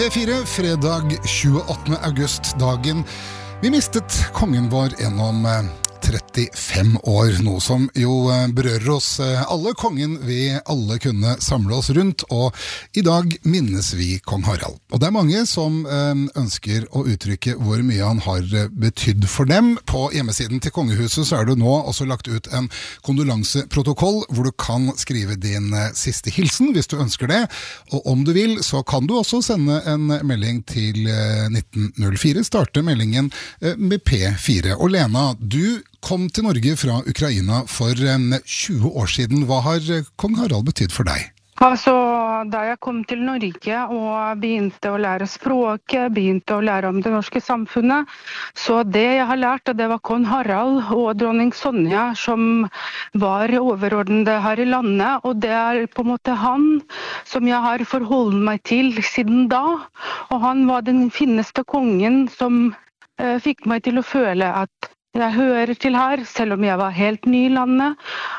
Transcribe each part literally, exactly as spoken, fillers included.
P fire, fredag tjueåttende august, dagen vi mistet kongen vår gjennom trettifem år, noe som jo berører oss alle. Kongen vi alle kunne samle oss rundt, og i dag minnes vi kong Harald. Og det er mange som ønsker å uttrykke hvor mye han har betydd for dem. På hjemmesiden til kongehuset så er det nå også lagt ut en kondolanseprotokoll, hvor du kan skrive din siste hilsen hvis du ønsker det. Og om du vil, så kan du også sende en melding til nitten null fire. Starte meldingen med P fire. Og Lena, du kom til Norge fra Ukraina for tjue år siden. Hva har kong Harald betydd for deg? Altså, da jeg kom til Norge og begynte å lære språket, begynte å lære om det norske samfunnet, så det jeg har lært, det var kong Harald og dronning Sonja som var overordnede her i landet, og det er på en måte han som jeg har forholdt meg til siden da, og han var den fineste kongen som eh, fikk meg til å føle at jeg hører til her, selv om jeg var helt ny i landet,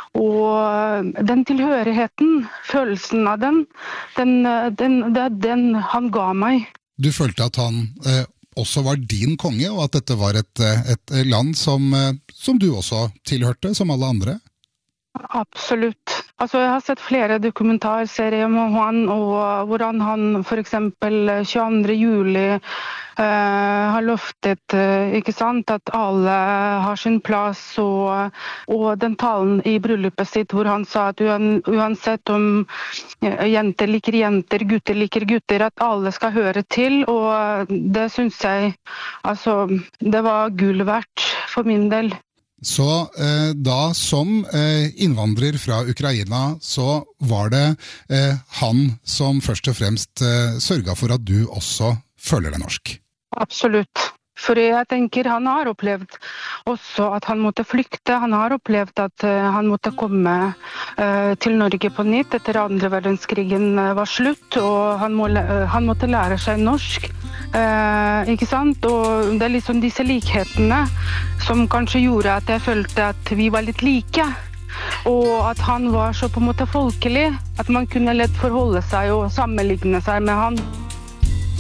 og den tilhørigheten, følelsen av den, den, den, det er den han ga meg. Du følte at han eh, også var din konge, og at dette var et, et land som, som du også tilhørte, som alle andre? Absolutt. Altså, jeg har sett flere dokumentarserier om han, og hvordan han for eksempel tjueandre juli eh, har loftet, eh, ikke sant, at alle har sin plass, og, og den talen i bryllupet sitt hvor han sa at uansett om jenter liker jenter, gutter liker gutter, at alle skal høre til, og det synes jeg, altså, det var gull verdt for min del. Så eh, da som eh, innvandrer fra Ukraina, så var det eh, han som først og fremst eh, sørget for at du også føler deg norsk. Absolutt. For jeg tenker han har opplevd også at han måtte flykte. Han har opplevd at uh, han måtte komme uh, til Norge på nytt etter andre verdenskrigen uh, var slutt, og han, må, uh, han måtte lære seg norsk. Uh, ikke sant? Og det er liksom disse likhetene som kanskje gjorde at jeg følte at vi var litt like. Og at han var så på en måte folkelig, at man kunne lett forholde seg og sammenligne seg med han.